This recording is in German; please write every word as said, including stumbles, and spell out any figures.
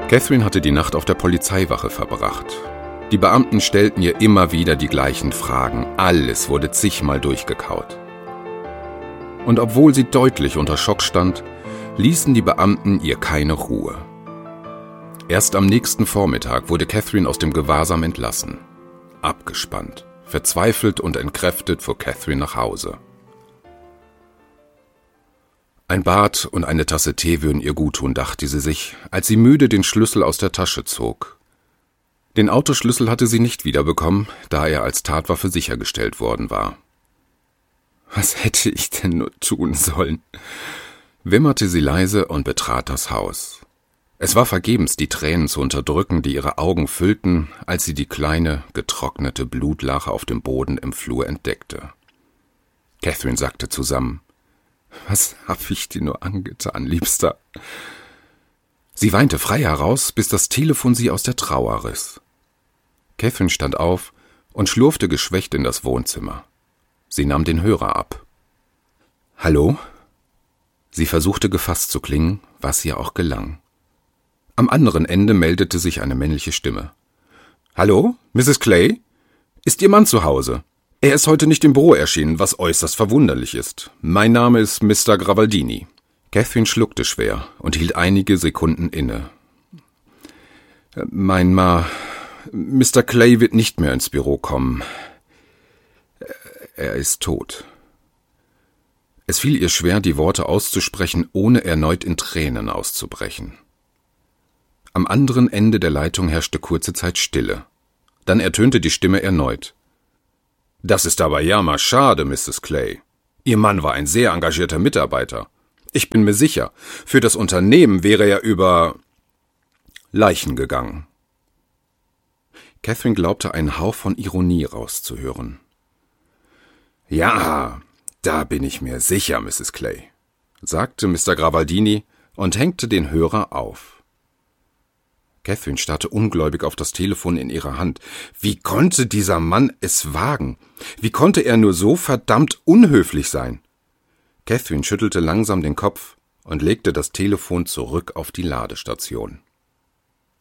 Catherine hatte die Nacht auf der Polizeiwache verbracht. Die Beamten stellten ihr immer wieder die gleichen Fragen. Alles wurde zigmal durchgekaut. Und obwohl sie deutlich unter Schock stand, ließen die Beamten ihr keine Ruhe. Erst am nächsten Vormittag wurde Catherine aus dem Gewahrsam entlassen. Abgespannt, verzweifelt und entkräftet fuhr Catherine nach Hause. Ein Bad und eine Tasse Tee würden ihr guttun, dachte sie sich, als sie müde den Schlüssel aus der Tasche zog. Den Autoschlüssel hatte sie nicht wiederbekommen, da er als Tatwaffe sichergestellt worden war. Was hätte ich denn nur tun sollen? Wimmerte sie leise und betrat das Haus. Es war vergebens, die Tränen zu unterdrücken, die ihre Augen füllten, als sie die kleine, getrocknete Blutlache auf dem Boden im Flur entdeckte. Catherine sackte zusammen. Was hab ich dir nur angetan, Liebster? Sie weinte frei heraus, bis das Telefon sie aus der Trauer riss. Catherine stand auf und schlurfte geschwächt in das Wohnzimmer. Sie nahm den Hörer ab. »Hallo?« Sie versuchte gefasst zu klingen, was ihr auch gelang. Am anderen Ende meldete sich eine männliche Stimme. »Hallo, Misses Clay? Ist Ihr Mann zu Hause? Er ist heute nicht im Büro erschienen, was äußerst verwunderlich ist. Mein Name ist Mister Gravaldini.« Catherine schluckte schwer und hielt einige Sekunden inne. »Mein Ma... Mister Clay wird nicht mehr ins Büro kommen. Er ist tot.« Es fiel ihr schwer, die Worte auszusprechen, ohne erneut in Tränen auszubrechen. Am anderen Ende der Leitung herrschte kurze Zeit Stille. Dann ertönte die Stimme erneut. »Das ist aber jammer schade, Misses Clay. Ihr Mann war ein sehr engagierter Mitarbeiter. Ich bin mir sicher, für das Unternehmen wäre er über Leichen gegangen.« Catherine glaubte, einen Hauch von Ironie rauszuhören. »Ja, da bin ich mir sicher, Misses Clay«, sagte Mister Gravaldini und hängte den Hörer auf. Catherine starrte ungläubig auf das Telefon in ihrer Hand. Wie konnte dieser Mann es wagen? Wie konnte er nur so verdammt unhöflich sein? Catherine schüttelte langsam den Kopf und legte das Telefon zurück auf die Ladestation.